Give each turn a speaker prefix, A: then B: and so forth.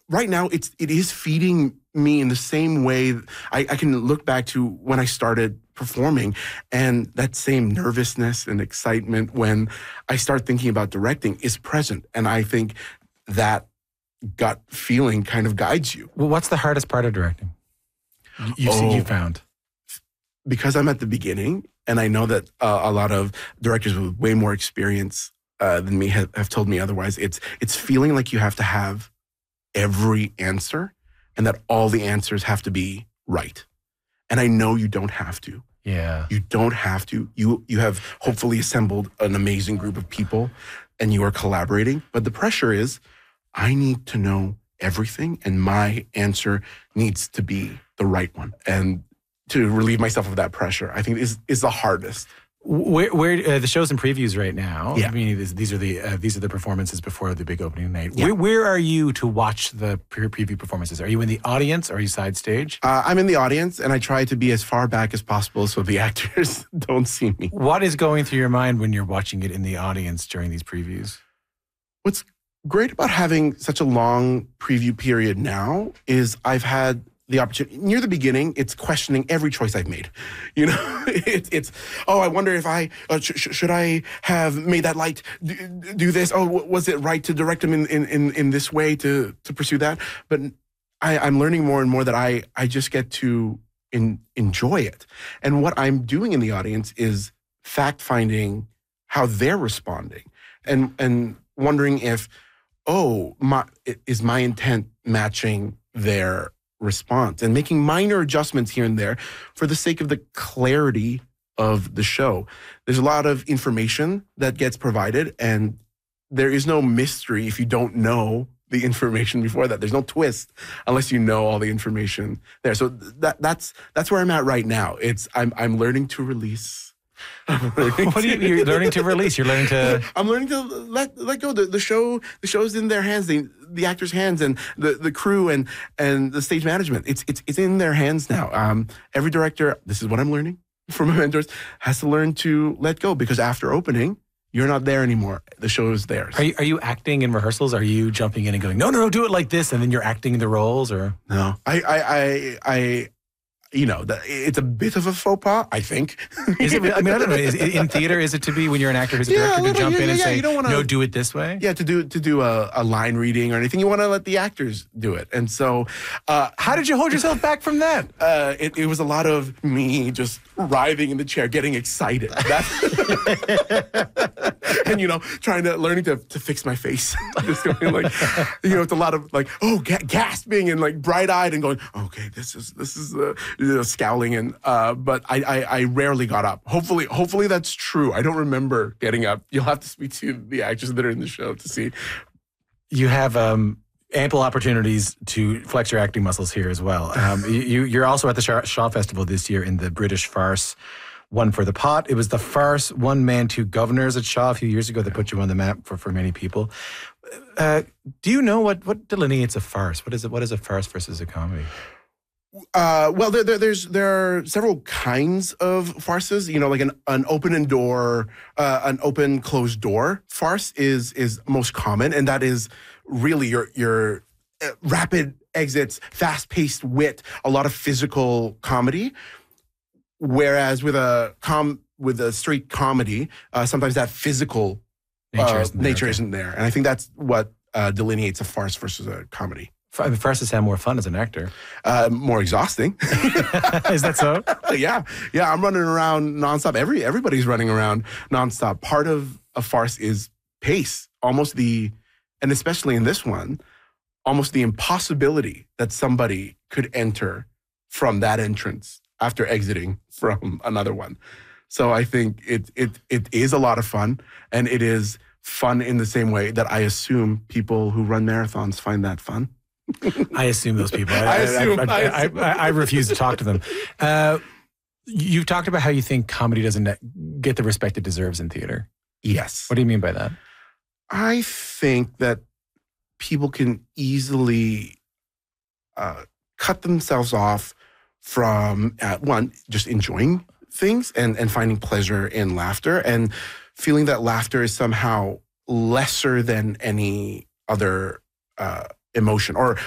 A: right now it is feeding me in the same way. I can look back to when I started performing and that same nervousness and excitement when I start thinking about directing is present. And I think that gut feeling kind of guides you.
B: Well, what's the hardest part of directing? You found?
A: Because I'm at the beginning and I know that a lot of directors with way more experience than me have told me otherwise. It's feeling like you have to have every answer and that all the answers have to be right. And I know you don't have to.
B: Yeah.
A: You don't have to. You have hopefully assembled an amazing group of people and you are collaborating. But the pressure is, I need to know everything and my answer needs to be the right one. And to relieve myself of that pressure, I think is the hardest.
B: Where the show's in previews right now.
A: Yeah.
B: I mean, these are the performances before the big opening night.
A: Yeah.
B: Where are you to watch the preview performances? Are you in the audience or are you side stage?
A: I'm in the audience and I try to be as far back as possible so the actors don't see me.
B: What is going through your mind when you're watching it in the audience during these previews?
A: What's great about having such a long preview period now is I've had the opportunity. Near the beginning, it's questioning every choice I've made. You know, it's I wonder if I should I have made that light do this? Oh, was it right to direct him in this way to pursue that? But I'm learning more and more that I just get to enjoy it. And what I'm doing in the audience is fact finding how they're responding and wondering if is my intent matching their response and making minor adjustments here and there for the sake of the clarity of the show. There's a lot of information that gets provided and there is no mystery if you don't know the information before that. There's no twist unless you know all the information there. So that's where I'm at right now. I'm learning to release.
B: You're learning to release? You're learning to...
A: I'm learning to let go. The show's in their hands, the actors' hands, and the crew and the stage management. It's in their hands now. Every director, this is what I'm learning from my mentors, has to learn to let go because after opening, you're not there anymore. The show is theirs.
B: Are you acting in rehearsals? Are you jumping in and going, no, do it like this, and then you're acting the roles, or
A: no? It's a bit of a faux pas, I think.
B: Is it? I mean, I don't know. In theater, is it to be when you're an actor who's a director to jump in and say, no, do it this way?
A: Yeah, to do a line reading or anything, you want to let the actors do it. And so...
B: how did you hold yourself back from that?
A: It was a lot of me just writhing in the chair, getting excited. And, learning to fix my face. Just going like, it's a lot of like, gasping and like bright-eyed and going, okay, this is scowling. And but I rarely got up. Hopefully that's true. I don't remember getting up. You'll have to speak to the actors that are in the show to see.
B: You have ample opportunities to flex your acting muscles here as well. You're also at the Shaw Festival this year in the British farce One for the Pot. It was the farce One Man, Two Governors at Shaw a few years ago that put you on the map for many people. Do you know what delineates a farce? What is a farce versus a comedy?
A: Well, there are several kinds of farces. Like an open closed door farce is most common, and that is really your rapid exits, fast paced wit, a lot of physical comedy. Whereas with a straight comedy, sometimes that physical nature isn't there, and I think that's what delineates a farce versus a comedy.
B: Farces sound more fun as an actor.
A: More exhausting.
B: Is that so?
A: Yeah. I'm running around nonstop. Everybody's running around nonstop. Part of a farce is pace. And especially in this one, almost the impossibility that somebody could enter from that entrance after exiting from another one. So I think it is a lot of fun, and it is fun in the same way that I assume people who run marathons find that fun.
B: I assume those people. I refuse to talk to them. You've talked about how you think comedy doesn't get the respect it deserves in theater.
A: Yes.
B: What do you mean by that?
A: I think that people can easily cut themselves off from, one, just enjoying things and finding pleasure in laughter and feeling that laughter is somehow lesser than any other emotion or